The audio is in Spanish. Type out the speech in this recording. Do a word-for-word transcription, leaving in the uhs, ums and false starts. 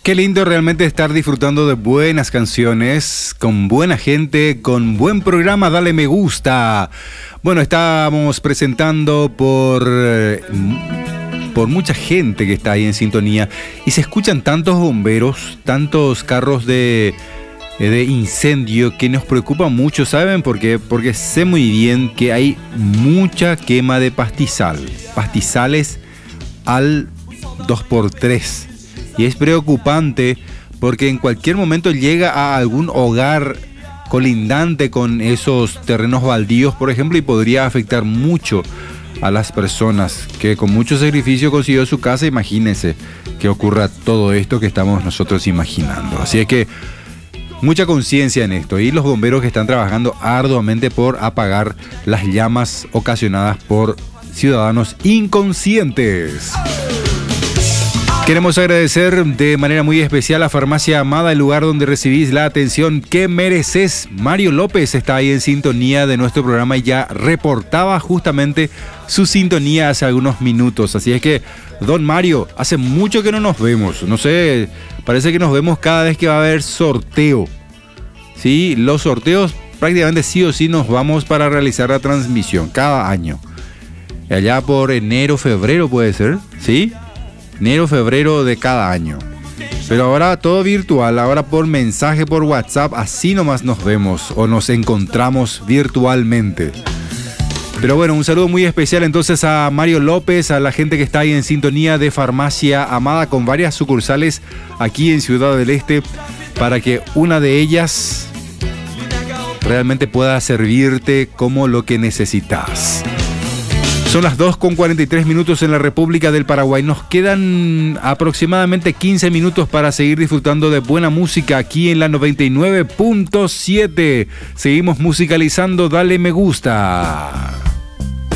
Qué lindo realmente estar disfrutando de buenas canciones, con buena gente, con buen programa. Dale me gusta. Bueno, estamos presentando por, eh, por mucha gente que está ahí en sintonía y se escuchan tantos bomberos, tantos carros de, de incendio que nos preocupa mucho. ¿Saben por qué? Porque sé muy bien que hay mucha quema de pastizal, pastizales al dos por tres. Y es preocupante porque en cualquier momento llega a algún hogar colindante con esos terrenos baldíos, por ejemplo, y podría afectar mucho a las personas que con mucho sacrificio consiguió su casa. Imagínense que ocurra todo esto que estamos nosotros imaginando. Así es que mucha conciencia en esto, y los bomberos que están trabajando arduamente por apagar las llamas ocasionadas por ciudadanos inconscientes. Queremos agradecer de manera muy especial a Farmacia Amada, el lugar donde recibís la atención que mereces. Mario López está ahí en sintonía de nuestro programa y ya reportaba justamente su sintonía hace algunos minutos. Así es que, don Mario, hace mucho que no nos vemos. No sé, parece que nos vemos cada vez que va a haber sorteo. Sí, los sorteos prácticamente sí o sí nos vamos para realizar la transmisión cada año. Allá por enero, febrero puede ser, ¿sí? Enero, febrero de cada año. Pero ahora todo virtual, ahora por mensaje, por WhatsApp, así nomás nos vemos o nos encontramos virtualmente. Pero bueno, un saludo muy especial entonces a Mario López, a la gente que está ahí en sintonía de Farmacia Amada, con varias sucursales aquí en Ciudad del Este, para que una de ellas realmente pueda servirte como lo que necesitas. Son las dos con cuarenta y tres minutos en la República del Paraguay. Nos quedan aproximadamente quince minutos para seguir disfrutando de buena música aquí en la noventa y nueve punto siete. Seguimos musicalizando. Dale me gusta.